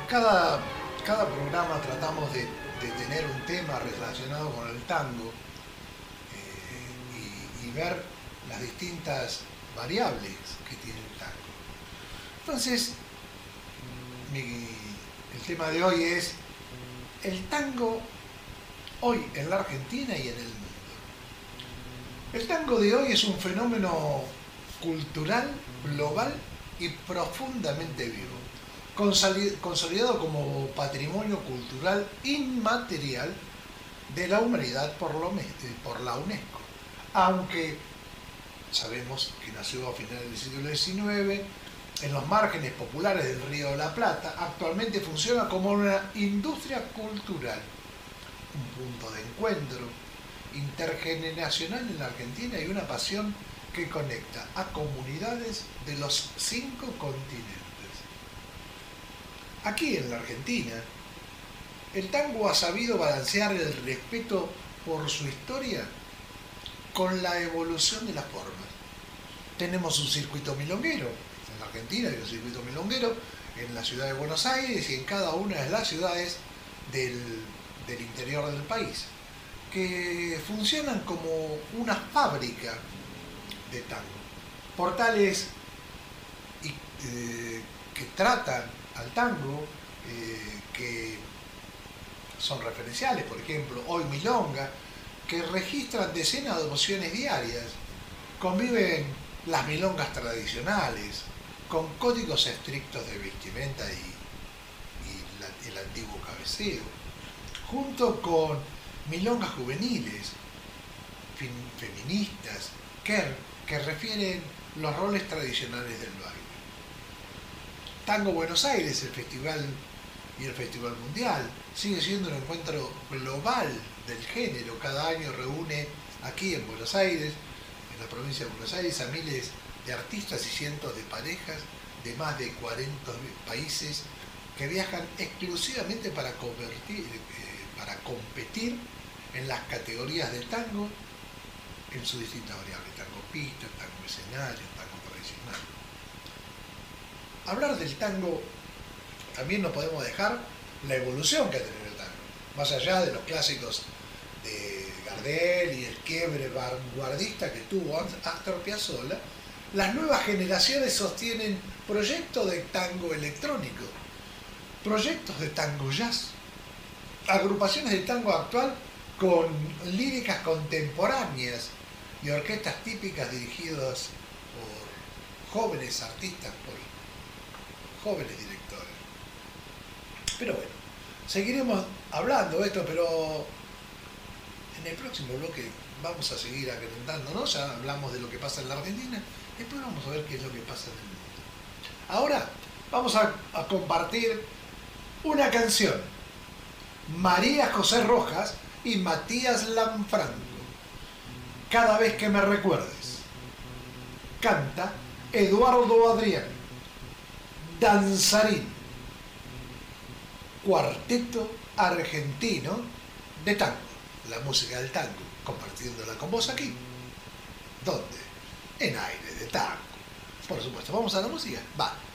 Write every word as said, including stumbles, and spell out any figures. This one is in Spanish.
cada, cada programa tratamos de, de tener un tema relacionado con el tango eh, y, y ver las distintas variables que tiene el tango. Entonces, mi, el tema de hoy es el tango hoy en la Argentina y en el mundo. El tango de hoy es un fenómeno cultural, global y profundamente vivo, consolidado como patrimonio cultural inmaterial de la humanidad por, lo, por la UNESCO, aunque sabemos que nació a finales del siglo diecinueve en los márgenes populares del Río de la Plata. Actualmente funciona como una industria cultural, un punto de encuentro intergeneracional en la Argentina y una pasión que conecta a comunidades de los cinco continentes. Aquí en la Argentina, el tango ha sabido balancear el respeto por su historia con la evolución de las formas. Tenemos un circuito milonguero, en la Argentina hay un circuito milonguero en la ciudad de Buenos Aires y en cada una de las ciudades del, del interior del país, que funcionan como una fábrica de tango. Portales eh, que tratan al tango, eh, que son referenciales, por ejemplo, Hoy Milonga, que registran decenas de emociones diarias. Conviven las milongas tradicionales, con códigos estrictos de vestimenta y, y la, el antiguo cabeceo, junto con milongas juveniles, fin, feministas, que, que refieren los roles tradicionales del baile. Tango Buenos Aires, el festival y el Festival Mundial, sigue siendo un encuentro global del género. Cada año reúne aquí en Buenos Aires, en la provincia de Buenos Aires, a miles de artistas y cientos de parejas de más de cuarenta países que viajan exclusivamente para, convertir, eh, para competir en las categorías de tango en sus distintas variables: tango pista, tango escenario, tango tradicional. Hablar del tango también no podemos dejar la evolución que ha tenido el tango, más allá de los clásicos de Gardel y el quiebre vanguardista que tuvo Astor Piazzolla. Las nuevas generaciones sostienen proyectos de tango electrónico, proyectos de tango jazz, agrupaciones de tango actual con líricas contemporáneas y orquestas típicas dirigidas por jóvenes artistas, por jóvenes directores. Pero bueno, seguiremos hablando de esto, pero en el próximo bloque vamos a seguir acreditándonos. Ya hablamos de lo que pasa en la Argentina, después vamos a ver qué es lo que pasa en el mundo. Ahora vamos a, a compartir una canción. María José Rojas y Matías Lanfranco, Cada vez que me recuerdes. Canta Eduardo Adrián. Danzarín, cuarteto argentino de tango, la música del tango, compartiéndola con vos aquí. ¿Dónde? En Aire de Tango. Por supuesto, ¿vamos a la música? Va.